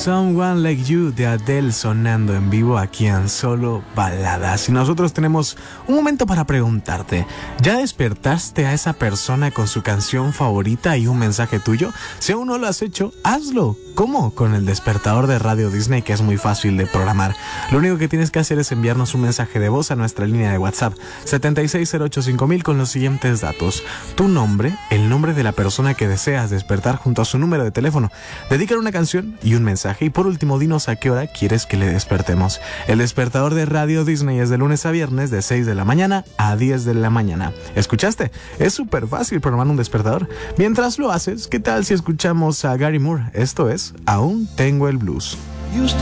Someone Like You de Adele sonando en vivo aquí en Solo Baladas. Y nosotros tenemos un momento para preguntarte, ¿ya despertaste a esa persona con su canción favorita y un mensaje tuyo? Si aún no lo has hecho, hazlo. ¿Cómo? Con el despertador de Radio Disney, que es muy fácil de programar. Lo único que tienes que hacer es enviarnos un mensaje de voz a nuestra línea de WhatsApp 76085000 con los siguientes datos: tu nombre, el nombre de la persona que deseas despertar junto a su número de teléfono. Dedícale una canción y un mensaje, y por último dinos a qué hora quieres que le despertemos. El despertador de Radio Disney es de lunes a viernes de 6 de la mañana a 10 de la mañana. ¿Escuchaste? Es súper fácil programar un despertador. Mientras lo haces, ¿qué tal si escuchamos a Gary Moore? Esto es Aún Tengo el Blues.